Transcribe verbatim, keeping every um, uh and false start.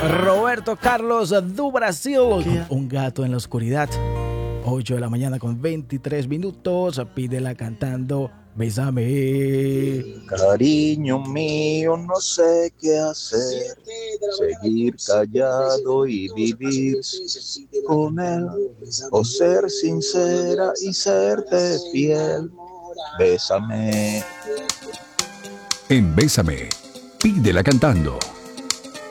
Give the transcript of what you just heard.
Roberto Carlos do Brasil, Un gato en la oscuridad. ocho de la mañana con veintitrés minutos. Pídela cantando Bésame. Cariño mío, no sé qué hacer. Seguir callado y vivir con él. O ser sincera y serte fiel. Bésame. En Bésame, pídela cantando.